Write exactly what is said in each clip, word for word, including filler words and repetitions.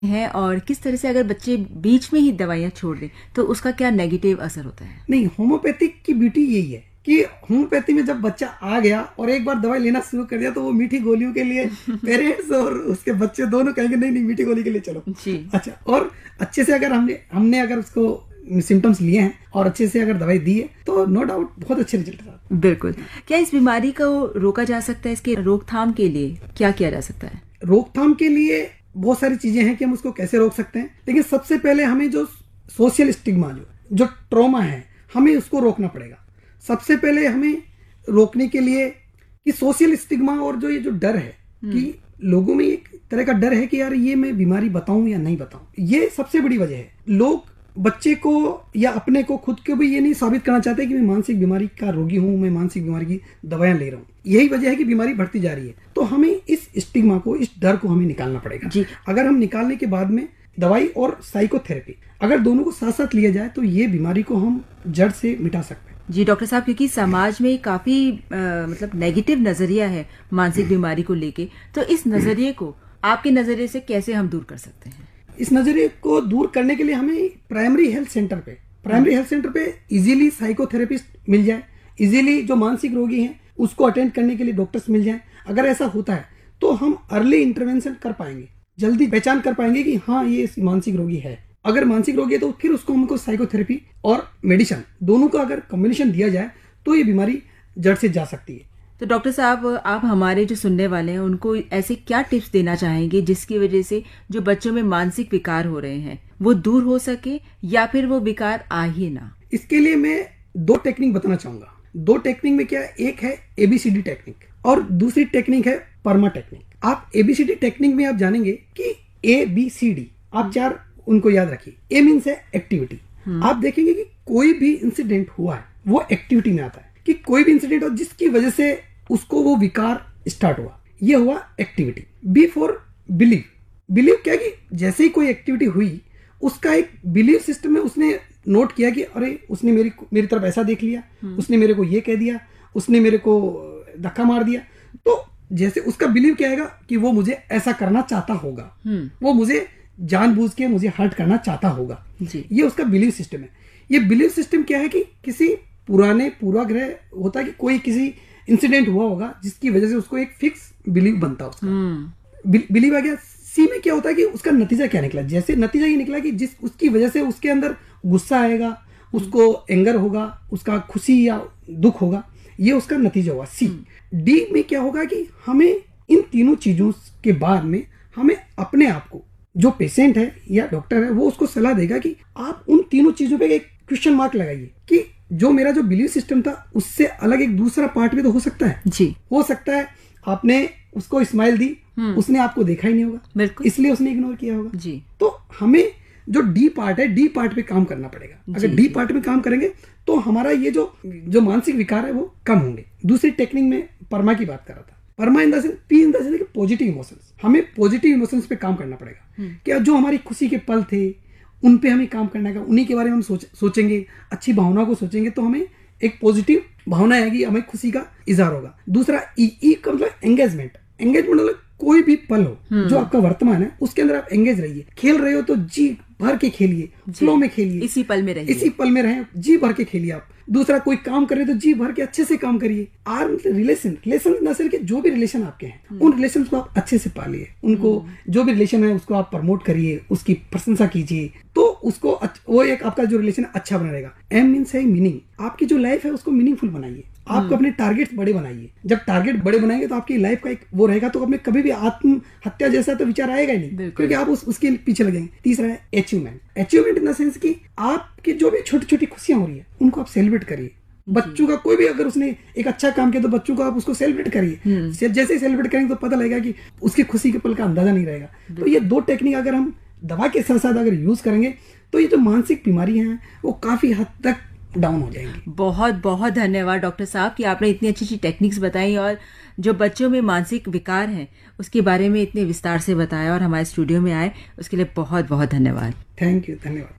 हैं और किस तरह से अगर बच्चे बीच में ही दवाइयाँ छोड़ दें तो उसका क्या नेगेटिव असर होता है? नहीं, होम्योपैथिक की ब्यूटी यही है कि होम्योपैथी में जब बच्चा आ गया और एक बार दवाई लेना शुरू कर दिया तो वो मीठी गोलियों के लिए पेरेंट्स और उसके बच्चे दोनों कहेंगे नहीं नहीं मीठी गोली के लिए चलो जी। अच्छा, और अच्छे से अगर हमने हमने अगर उसको सिम्टम्स लिए हैं और अच्छे से अगर दवाई दी है तो नो डाउट बहुत अच्छे रिजल्ट आते हैं। बिल्कुल। क्या इस बीमारी को रोका जा सकता है? इसके रोकथाम के लिए क्या किया जा सकता है? रोकथाम के लिए बहुत सारी चीजें हैं कि हम उसको कैसे रोक सकते हैं, लेकिन सबसे पहले हमें जो सोशल स्टिग्मा जो जो ट्रॉमा है हमें उसको रोकना पड़ेगा। सबसे पहले हमें रोकने के लिए कि सोशल स्टिग्मा और जो ये जो डर है कि लोगों में एक तरह का डर है कि यार ये मैं बीमारी बताऊं या नहीं बताऊं, ये सबसे बड़ी वजह है। लोग बच्चे को या अपने को खुद को भी ये नहीं साबित करना चाहते कि मैं मानसिक बीमारी का रोगी हूं, मैं मानसिक बीमारी की दवाइयां ले रहा हूं। यही वजह है कि बीमारी बढ़ती जा रही है। तो हमें इस स्टिग्मा को, इस डर को हमें निकालना पड़ेगा जी। अगर हम निकालने के बाद में दवाई और साइकोथेरेपी अगर दोनों को साथ साथ लिया जाए तो ये बीमारी को हम जड़ से मिटा सकते हैं। जी डॉक्टर साहब, क्योंकि समाज में काफी आ, मतलब नेगेटिव नजरिया है मानसिक बीमारी को लेके, तो इस नजरिए को आपके नजरिए से कैसे हम दूर कर सकते हैं? इस नजरिए को दूर करने के लिए हमें प्राइमरी हेल्थ सेंटर पे प्राइमरी हेल्थ सेंटर पे इजीली साइकोथेरेपिस्ट मिल जाए, इजीली जो मानसिक रोगी हैं उसको अटेंड करने के लिए डॉक्टर्स मिल जाए। अगर ऐसा होता है तो हम अर्ली इंटरवेंशन कर पाएंगे, जल्दी पहचान कर पाएंगे कि हाँ ये मानसिक रोगी है। अगर मानसिक रोगी है तो फिर उसको हमको साइकोथेरेपी और मेडिसिन दोनों का अगर कॉम्बिनेशन दिया जाए तो ये बीमारी जड़ से जा सकती है। तो डॉक्टर साहब, आप हमारे जो सुनने वाले हैं उनको ऐसे क्या टिप्स देना चाहेंगे जिसकी वजह से जो बच्चों में मानसिक विकार हो रहे हैं वो दूर हो सके या फिर वो विकार आ ही ना? इसके लिए मैं दो टेक्निक बताना चाहूंगा। दो टेक्निक में क्या, एक है एबीसीडी टेक्निक और दूसरी टेक्निक है परमा टेक्निक। आप एबीसीडी टेक्निक में आप जानेंगे कि ए बी सी डी आप चार उनको याद रखिए। ए मीन्स है एक्टिविटी। आप देखेंगे कि कोई भी इंसिडेंट हुआ है वो एक्टिविटी में आता है, कि कोई भी इंसिडेंट हो जिसकी वजह से उसको वो विकार स्टार्ट हुआ, ये हुआ activity. B for believe. Believe क्या कि जैसे ही कोई एक्टिविटी हुई उसका एक बिलीव सिस्टम में उसने नोट किया कि अरे उसने मेरी मेरी तरफ ऐसा देख लिया, उसने मेरे को ये कह दिया, उसने मेरे को धक्का मार दिया, तो जैसे उसका बिलीव क्या आएगा कि वो मुझे ऐसा करना चाहता होगा, वो मुझे जानबूझ के मुझे हर्ट करना चाहता होगा जी। ये उसका बिलीव सिस्टम है। ये बिलीव सिस्टम क्या है कि किसी पुराने पूर्वाग्रह होता है कि कोई किसी इंसिडेंट हुआ होगा जिसकी वजह से उसको एक फिक्स बिलीव बनता है उसका। बिलीव आ गया। सी में क्या होता है कि उसका नतीजा क्या निकला। जैसे नतीजा ये निकला कि जिस उसकी वजह से उसके अंदर गुस्सा आएगा, उसको एंगर होगा, उसका खुशी या दुख होगा, ये उसका नतीजा हुआ सी। डी में क्या होगा कि हमें इन तीनों चीजों के बाद में हमें अपने आप को, जो पेशेंट है या डॉक्टर है वो उसको सलाह देगा कि आप उन तीनों चीजों पे एक क्वेश्चन मार्क लगाइए कि जो मेरा जो बिलीव सिस्टम था उससे अलग एक दूसरा पार्ट भी तो हो सकता है जी। हो सकता है आपने उसको स्माइल दी, उसने आपको देखा ही नहीं होगा, इसलिए उसने इग्नोर किया होगा जी। तो हमें जो डी पार्ट है, डी पार्ट पे काम करना पड़ेगा। अगर डी पार्ट में काम करेंगे तो हमारा ये जो जो मानसिक विकार है वो कम होंगे। दूसरी टेक्निक में परमा की बात कर रहा था। परमा in the sense, P in the sense positive emotions. हमें पॉजिटिव इमोशंस पे काम करना पड़ेगा। क्या जो हमारी खुशी के पल थे उन पे हमें काम करना है, उन्हीं के बारे में हम सोच, सोचेंगे, अच्छी भावना को सोचेंगे तो हमें एक पॉजिटिव भावना आएगी, हमें खुशी का इजहार होगा। दूसरा ई ई का मतलब एंगेजमेंट। एंगेजमेंट मतलब कोई भी पल हो जो आपका वर्तमान है उसके अंदर आप एंगेज रहिए। खेल रहे हो तो जी भर के खेलिए, फ्लो में खेलिए, इसी पल में रहिए, इसी पल में रहें, जी भर के खेलिए आप। दूसरा कोई काम कर रहे तो जी भर के अच्छे से काम करिए। आर मतलब रिलेशन। रिलेशन न सिर्फ जो भी रिलेशन आपके हैं उन रिलेशन को आप अच्छे से पालिए, उनको जो भी रिलेशन है उसको आप प्रमोट करिए, उसकी प्रशंसा कीजिए, तो उसको वो एक आपका जो रिलेशन अच्छा बना रहेगा। एम मीन्स है मीनिंग। आपकी जो लाइफ है उसको मीनिंगफुल बनाइए। आपको अपने टारगेट्स बड़े बनाइए। जब टारगेट बड़े बनाएंगे तो आपकी लाइफ का एक वो रहेगा, तो अपने कभी भी आत्महत्या जैसा तो विचार आएगा ही नहीं, क्योंकि आप उस उसके पीछे लगेंगे। तीसरा है achievement. Achievement in the sense कि आपकी जो भी छोटी छोटी खुशियां हो रही है उनको आप सेलिब्रेट करिए। बच्चों का कोई भी अगर उसने एक अच्छा काम किया तो बच्चों को आप उसको सेलिब्रेट करिए। जैसे ही सेलिब्रेट करेंगे तो पता लगेगा कि उसकी खुशी के पल का अंदाजा नहीं रहेगा। तो ये दो टेक्निक अगर हम दवा के साथ साथ अगर यूज करेंगे तो ये जो मानसिक बीमारी है वो काफी हद तक डाउन हो जाएंगी। बहुत बहुत धन्यवाद डॉक्टर साहब कि आपने इतनी अच्छी अच्छी टेक्निक्स बताई और जो बच्चों में मानसिक विकार हैं उसके बारे में इतने विस्तार से बताया और हमारे स्टूडियो में आए, उसके लिए बहुत बहुत धन्यवाद। Thank you. धन्यवाद।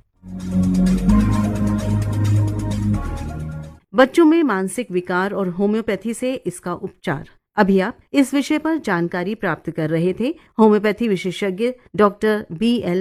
बच्चों में मानसिक विकार और होम्योपैथी से इसका उपचार, अभी आप इस विषय पर जानकारी प्राप्त कर रहे थे होम्योपैथी विशेषज्ञ डॉक्टर बी एल